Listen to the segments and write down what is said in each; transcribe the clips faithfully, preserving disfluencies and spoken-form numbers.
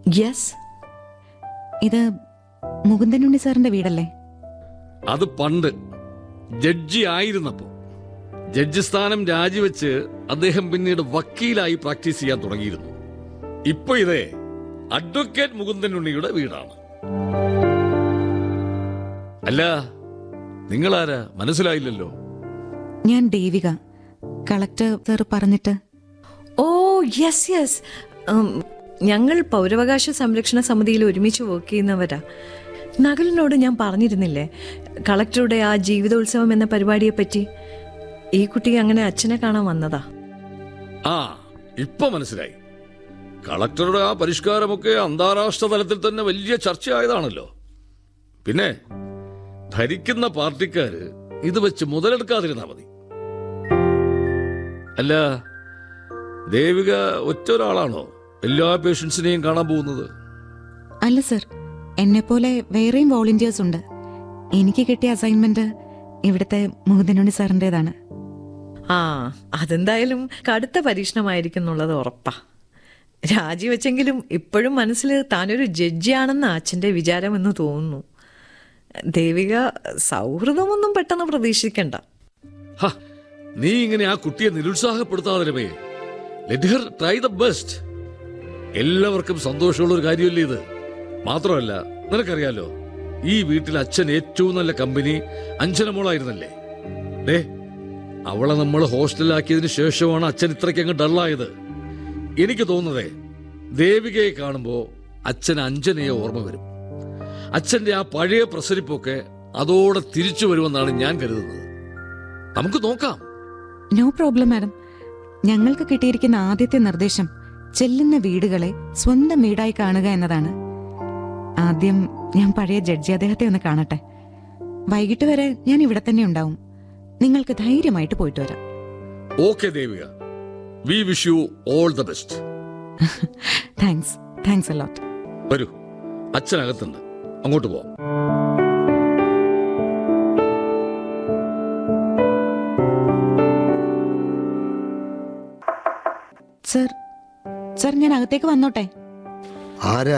Yes. ഇത് മുകുന്ദനുണ്ണി സാറിന്റെ വീടല്ലേ? അത് പണ്ട് ജഡ്ജി ആയിരുന്നപ്പോ. ജഡ്ജി സ്ഥാനം രാജിവെച്ച് അദ്ദേഹം പിന്നീട് വക്കീലായി പ്രാക്ടീസ് ചെയ്യാൻ തുടങ്ങിയിരുന്നു. ഇപ്പൊ ഇതേ അഡ്വക്കേറ്റ് മുകുന്ദനുണ്ണിയുടെ വീടാണ്. അല്ല, നിങ്ങളാരാ മനസ്സിലായില്ലല്ലോ? ഞാൻ ദേവിക, കളക്ടർ സാർ പറഞ്ഞിട്ട്. ഓ യെസ് യെസ്. ഞങ്ങൾ പൗരാവകാശ സംരക്ഷണ സമിതിയിൽ ഒരുമിച്ച് വർക്ക് ചെയ്യുന്നവരാ. നകുലിനോട് ഞാൻ പറഞ്ഞിരുന്നില്ലേ കളക്ടറുടെ ആ ജീവിതോത്സവം എന്ന പരിപാടിയെ പറ്റി? ഈ കുട്ടി അങ്ങനെ അച്ഛനെ കാണാൻ വന്നതാ. ആ, ഇപ്പൊ മനസ്സിലായി. കളക്ടറുടെ ആ പരിഷ്കാരമൊക്കെ അന്താരാഷ്ട്ര തലത്തിൽ തന്നെ വലിയ ചർച്ചയായതാണല്ലോ. പിന്നെ ഭരിക്കുന്ന പാർട്ടിക്കാര് ഇത് വെച്ച് മുതലെടുക്കാതിരുന്നാ മതി. അല്ല, ദേവിക ഒറ്റ ഒരാളാണോ എല്ലാ പേഷ്യൻസിനെയും കാണാൻ പോകുന്നത്? അല്ല സർ, എന്നെപ്പോലെ വേറെയും വോളണ്ടിയേഴ്സ് ഉണ്ട്. എനിക്ക് കിട്ടിയ അസൈൻമെന്റ് ഇവിടുത്തെ മുകുന്ദനുണ്ണി സാറിൻ്റെതാണ്. ആ, അതെന്തായാലും കടുത്ത പരീക്ഷണമായിരിക്കും എന്നുള്ളത് ഉറപ്പാ. രാജിവെച്ചെങ്കിലും ഇപ്പോഴും മനസ്സിൽ താനൊരു ജഡ്ജിയാണെന്ന് അച്ഛൻ്റെ വിചാരമെന്ന് തോന്നുന്നു. ദേവിക സൗഹൃദമൊന്നും പെട്ടെന്ന് പ്രതീക്ഷിക്കണ്ട. നീ ഇങ്ങനെ ആ കുട്ടിയെ നിരുത്സാഹപ്പെടുത്താതെ രമേ. Let Har try the best. എല്ലാവർക്കും സന്തോഷമുള്ള ഒരു കാര്യമല്ലേ ഇത്? മാത്രമല്ല, നിനക്കറിയാലോ, ഈ വീട്ടിൽ അച്ഛൻ ഏറ്റവും നല്ല കമ്പനി അഞ്ജനമോളായിരുന്നല്ലേ? ഡേ, അവളെ നമ്മൾ ഹോസ്റ്റലിലാക്കിയതിനു ശേഷമാണ് അച്ഛൻ ഇത്രയ്ക്ക് അങ്ങ് ഡള്ളായത്. എനിക്ക് തോന്നുന്നതേ, ദേവികയെ കാണുമ്പോ അച്ഛൻ അഞ്ജനയെ ഓർമ്മ വരും. അച്ഛന്റെ ആ പഴയ പ്രസരിപ്പൊക്കെ അതോടെ തിരിച്ചു വരുമെന്നാണ് ഞാൻ കരുതുന്നത്. നമുക്ക് നോക്കാം. No problem madam. ഞങ്ങൾക്ക് കിട്ടിയിരിക്കുന്ന ആദ്യത്തെ നിർദ്ദേശം ചെല്ലുന്ന വീടുകളെ സ്വന്തം വീടായി കാണുക എന്നതാണ്. ആദ്യം ഞാൻ പഴയ ജഡ്ജി അദ്ദേഹത്തെ ഒന്ന് കാണട്ടെ. വൈകിട്ട് വരെ ഞാൻ ഇവിടെ തന്നെ ഉണ്ടാവും. നിങ്ങൾക്ക് ധൈര്യമായിട്ട് പോയിട്ട് വരാം. Okay Devika, we wish you all the best. Thanks thanks a lot. വരൂ, അച്ഛനകത്തുണ്ട്, അങ്ങോട്ട് പോവാം. സർ, സർ ഞാൻ അകത്തേക്ക് വന്നോട്ടെ? ആരാ?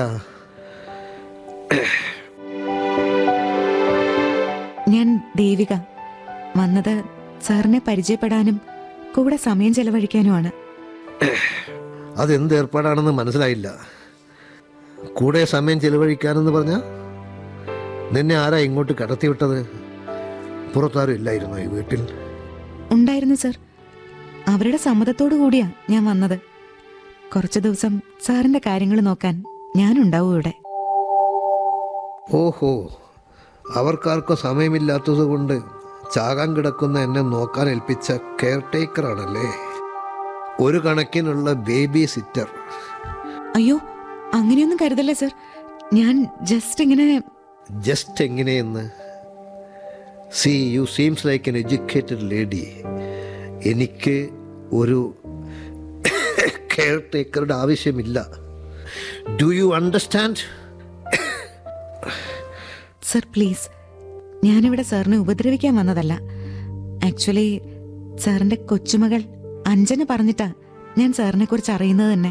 ഞാൻ ദേവിക. വന്നത് സാറിനെ പരിചയപ്പെടാനും കൂടെ സമയം ചെലവഴിക്കാനുമാണ്. അതെന്ത് ഏർപ്പാടാണെന്ന് മനസ്സിലായില്ല. കൂടെ സമയം ചെലവഴിക്കാനെന്ന് പറഞ്ഞ നിന്നെ ആരാ ഇങ്ങോട്ട് കടത്തിവിട്ടത്? പുറത്താരും ഇല്ലായിരുന്നോ ഈ വീട്ടിൽ? ഉണ്ടായിരുന്നു സർ. അവരുടെ സമ്മതത്തോടു കൂടിയാ ഞാൻ വന്നത്. കുറച്ചു ദിവസം സാറിന്റെ കാര്യങ്ങൾ നോക്കാൻ ഞാനുണ്ടാവും ഇവിടെ. ഓഹോ, അവർക്കാർക്കും സമയമില്ലാത്തത് കൊണ്ട് ചാകാൻ കിടക്കുന്ന എന്നെ നോക്കാൻ ഏൽപ്പിച്ച കെയർ ടേക്കർ ആണല്ലേ? ഒരു കണക്കിനുള്ള ബേബി സിറ്റർ. അയ്യോ, അങ്ങനെയൊന്നും കരുതല്ലേ സർ. ഞാൻ ജസ്റ്റ് ഇങ്ങനെ. ജസ്റ്റ് എങ്ങനെയെന്ന്? C U seems like an educated lady. എനിക്ക് ഒരു കെയർ ടേക്കറുടെ ആവശ്യമില്ല. Do you understand? Sir please, ഞാനിവിടെ സാറിനെ ഉപദ്രവിക്കാൻ വന്നതല്ല. ആക്ച്വലി സാറിന്റെ കൊച്ചുമകൾ അഞ്ജന പറഞ്ഞിട്ടാ ഞാൻ സാറിനെ കുറിച്ച് അറിയുന്നത് തന്നെ.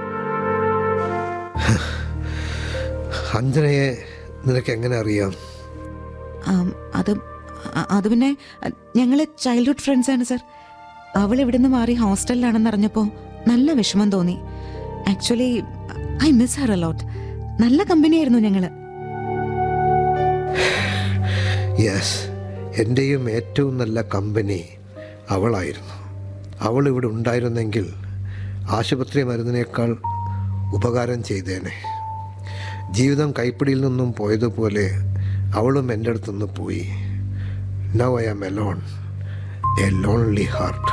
അഞ്ജനയെ നിനക്ക് എങ്ങനെ അറിയാം? അത് അത് പിന്നെ ഞങ്ങള് ചൈൽഡ്ഹുഡ് ഫ്രണ്ട്സ് ആണ് സർ. അവൾ ഇവിടുന്ന് മാറി ഹോസ്റ്റലിലാണെന്ന് അറിഞ്ഞപ്പോൾ നല്ല വിഷമം തോന്നി. Actually I miss Har a lot. നല്ല കമ്പനിയായിരുന്നു ഞങ്ങള്. യെസ്, എൻ്റെയും ഏറ്റവും നല്ല കമ്പനി അവളായിരുന്നു. അവൾ ഇവിടെ ഉണ്ടായിരുന്നെങ്കിൽ ആശുപത്രി മരുന്നിനേക്കാൾ ഉപകാരം ചെയ്തേനെ. ജീവിതം കൈപ്പിടിയിൽ നിന്നും പോയതുപോലെ അവളും എൻ്റെ അടുത്തുനിന്ന് പോയി. Now I am Elon, A lonely heart.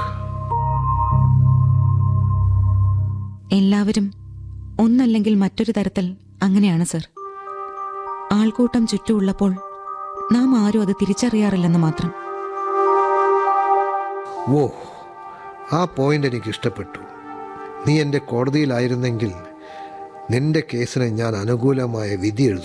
എല്ലാവരും ഒന്നല്ലെങ്കിൽ മറ്റൊരു തരത്തിൽ അങ്ങനെയാണ് സർ. ആൾക്കൂട്ടം ചുറ്റുമുള്ളപ്പോൾ നാം ആരും അത് തിരിച്ചറിയാറില്ലെന്ന് മാത്രം. ഓ, ആ പോയിന്റ് എനിക്ക് ഇഷ്ടപ്പെട്ടു. നീ എൻ്റെ കോടതിയിലായിരുന്നെങ്കിൽ നിന്റെ കേസിന് ഞാൻ അനുകൂലമായ വിധി എഴുതും.